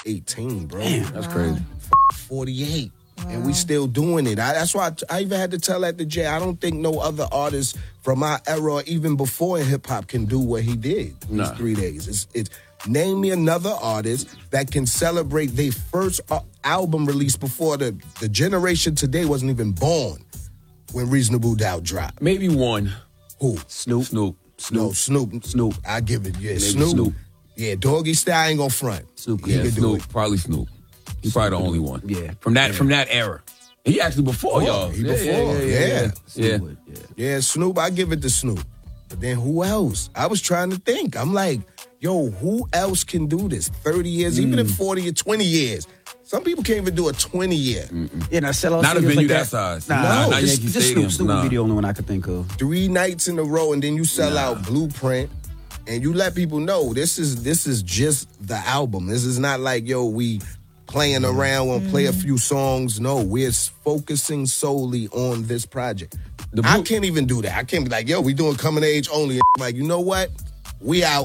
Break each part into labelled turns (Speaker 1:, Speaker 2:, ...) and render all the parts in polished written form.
Speaker 1: 18, bro.
Speaker 2: Damn, that's crazy.
Speaker 1: 48. And we still doing it. That's why I even had to tell that to Jay. I don't think no other artist from our era or even before in hip-hop can do what he did in these 3 days. It's name me another artist that can celebrate their first album release before the generation today wasn't even born when Reasonable Doubt dropped.
Speaker 2: Maybe one.
Speaker 1: Who?
Speaker 2: Snoop.
Speaker 1: No, Snoop. I give it, yeah. Snoop. Yeah, Doggy Style ain't gonna front.
Speaker 2: Snoop.
Speaker 1: He could do it.
Speaker 2: Probably Snoop. He's probably the only one.
Speaker 3: Yeah.
Speaker 2: From that era. He actually before y'all.
Speaker 1: He before, yeah.
Speaker 2: Yeah.
Speaker 1: Snoop, I give it to Snoop. But then who else? I was trying to think. I'm like, yo, who else can do this? 30 years, even if 40 or 20 years. Some people can't even do a 20-year.
Speaker 3: Yeah, now sell out
Speaker 2: Not a
Speaker 3: stadiums
Speaker 2: venue
Speaker 3: like
Speaker 2: that size.
Speaker 3: Nah,
Speaker 2: Not
Speaker 3: just
Speaker 2: Yankee
Speaker 3: Snoop.
Speaker 2: Stadiums,
Speaker 3: Snoop
Speaker 2: nah.
Speaker 3: would be the only one I could think of.
Speaker 1: 3 nights in a row, and then you sell out Blueprint, and you let people know this is just the album. This is not like, yo, we playing around, we'll play a few songs. No, we're focusing solely on this project. I can't even do that. I can't be like, yo, we doing coming age only. I'm like, you know what? We out.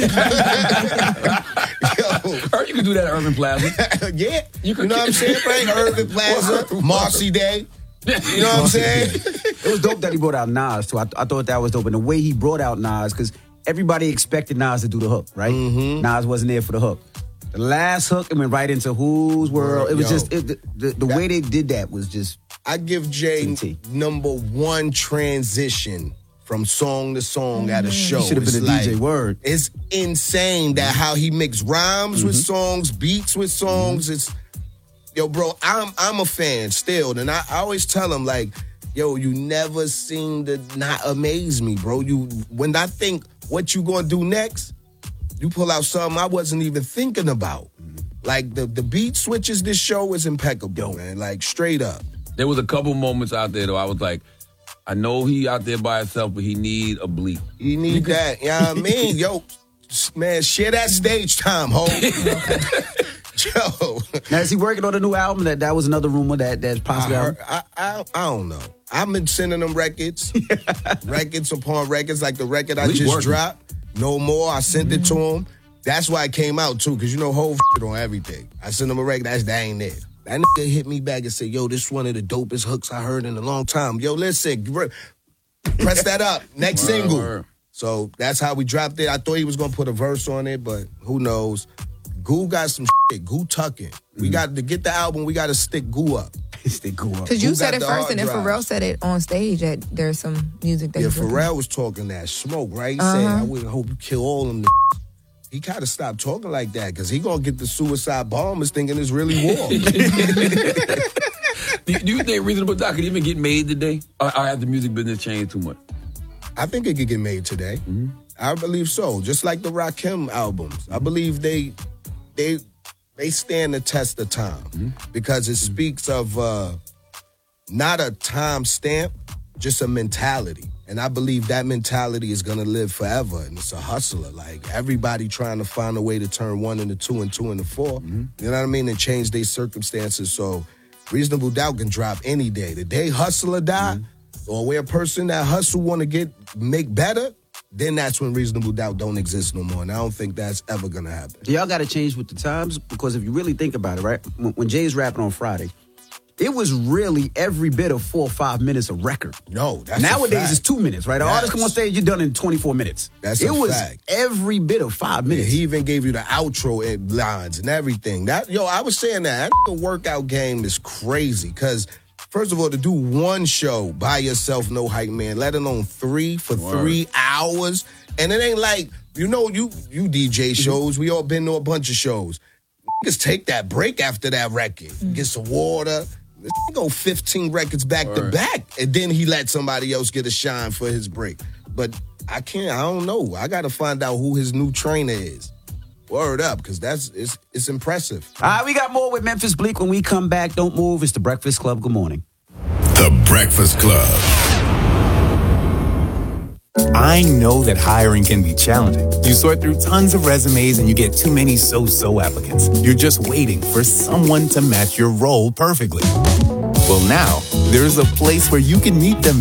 Speaker 2: Or you can do that at Urban Plaza.
Speaker 1: Yeah. You know what I'm saying? Right? Urban Plaza, Marcy Day. You know what I'm saying?
Speaker 3: It was dope that he brought out Nas, too. I thought that was dope. And the way he brought out Nas, because everybody expected Nas to do the hook, right?
Speaker 1: Mm-hmm.
Speaker 3: Nas wasn't there for the hook. The last hook, it went right into Whose World. It was just, the way they did that was just...
Speaker 1: I give Jay number one transition from song to song at a show.
Speaker 3: He should have been a DJ Word.
Speaker 1: It's insane that how he mixed rhymes with songs, beats with songs. It's, yo, bro, I'm a fan still. And I always tell him, like, yo, you never seem to not amaze me, bro. When I think what you gonna do next, you pull out something I wasn't even thinking about. Like, the beat switches this show is impeccable, man. Like, straight up.
Speaker 2: There was a couple moments out there, though, I was like, I know he out there by himself, but he need a bleep.
Speaker 1: He need that. You know what I mean? Yo, man, share that stage time, ho. Yo.
Speaker 3: Now, is he working on a new album? That was another rumor that's possibly out.
Speaker 1: I don't know. I've been sending them records. Records upon records, like the record I just dropped. No More, I sent it to him. That's why it came out, too, because you know, whole on everything. I sent him a record, that ain't it. That nigga hit me back and said, yo, this is one of the dopest hooks I heard in a long time. Yo, listen, press that up. Next single. So that's how we dropped it. I thought he was going to put a verse on it, but who knows. Goo got some shit. Goo tucking. We got to get the album, we got to stick Goo up.
Speaker 3: Stick Goo up.
Speaker 4: Because you said it first, and then Pharrell said it on stage that there's some music that
Speaker 1: Pharrell was talking that smoke, right? He said, I would hope you kill all them niggas. He gotta stop talking like that because he gonna get the suicide bombers thinking it's really war.
Speaker 2: Do you think Reasonable Doubt could even get made today? Or has the music business changed too much?
Speaker 1: I think it could get made today. I believe so. Just like the Rakim albums. I believe they stand the test of time because it speaks of not a time stamp, just a mentality. And I believe that mentality is going to live forever. And it's a hustler. Like, everybody trying to find a way to turn 1 into 2 and 2 into 4. You know what I mean? And change their circumstances. So Reasonable Doubt can drop any day. The day hustler die, or where a person that hustle want to make better, then that's when Reasonable Doubt don't exist no more. And I don't think that's ever going to happen.
Speaker 3: Y'all got to change with the times because if you really think about it, right? When Jay's rapping on Friday, it was really every bit of 4 or 5 minutes a record.
Speaker 1: No, that's
Speaker 3: Nowadays
Speaker 1: a fact.
Speaker 3: It's 2 minutes, right? An artist come on stage, you're done in 24 minutes.
Speaker 1: That's
Speaker 3: it
Speaker 1: a
Speaker 3: was
Speaker 1: fact.
Speaker 3: Every bit of 5 minutes.
Speaker 1: He even gave you the outro lines and everything. I was saying that workout game is crazy because, first of all, to do one show by yourself, no hype man, let alone 3 for 3 hours, and it ain't like, you DJ shows. We all been to a bunch of shows. Just take that break after that record, get some water. Let's go 15 records back to back, and then he let somebody else get a shine for his break. But I don't know. I got to find out who his new trainer is. Word up, because it's impressive.
Speaker 3: All right, we got more with Memphis Bleek when we come back. Don't move. It's The Breakfast Club. Good morning.
Speaker 5: The Breakfast Club. I know that hiring can be challenging. You sort through tons of resumes and you get too many so-so applicants. You're just waiting for someone to match your role perfectly. Well, now, there's a place where you can meet them